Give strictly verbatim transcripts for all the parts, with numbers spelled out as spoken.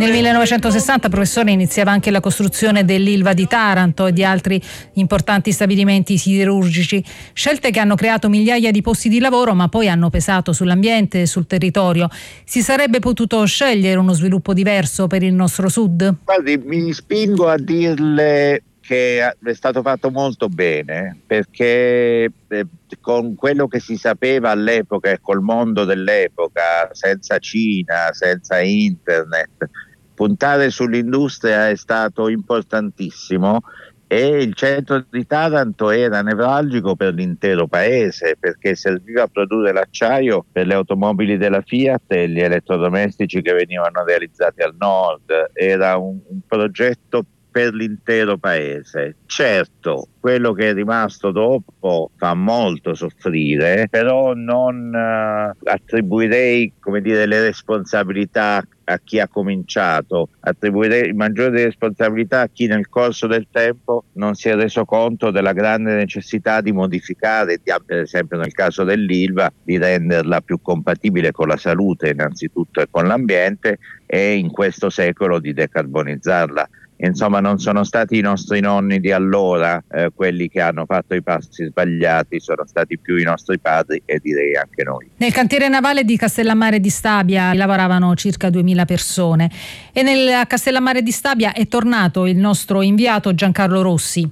Nel millenovecentosessanta, professore, iniziava anche la costruzione dell'Ilva di Taranto e di altri importanti stabilimenti siderurgici, scelte che hanno creato migliaia di posti di lavoro ma poi hanno pesato sull'ambiente e sul territorio. Si sarebbe potuto scegliere uno sviluppo diverso per il nostro sud? Guardi, mi spingo a dirle che è stato fatto molto bene, perché eh, con quello che si sapeva all'epoca e col mondo dell'epoca, senza Cina, senza internet, puntare sull'industria è stato importantissimo, e il centro di Taranto era nevralgico per l'intero paese, perché serviva a produrre l'acciaio per le automobili della Fiat e gli elettrodomestici che venivano realizzati al nord. Era un, un progetto per l'intero paese. Certo, quello che è rimasto dopo fa molto soffrire, però non uh, attribuirei, come dire, le responsabilità a chi ha cominciato, attribuirei maggiori responsabilità a chi nel corso del tempo non si è reso conto della grande necessità di modificare, di, per esempio nel caso dell'Ilva, di renderla più compatibile con la salute innanzitutto e con l'ambiente, e in questo secolo di decarbonizzarla. Insomma, non sono stati i nostri nonni di allora eh, quelli che hanno fatto i passi sbagliati, sono stati più i nostri padri e direi anche noi. Nel cantiere navale di Castellammare di Stabia lavoravano circa duemila persone e nel Castellammare di Stabia è tornato il nostro inviato Giancarlo Rossi.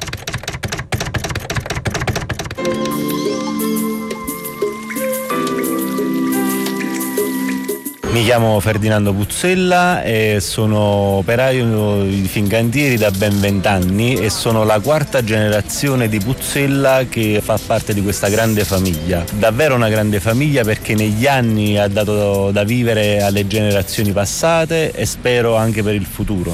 Mi chiamo Ferdinando Puzzella e sono operaio di Fincantieri da ben vent'anni e sono la quarta generazione di Puzzella che fa parte di questa grande famiglia. Davvero una grande famiglia, perché negli anni ha dato da vivere alle generazioni passate e spero anche per il futuro.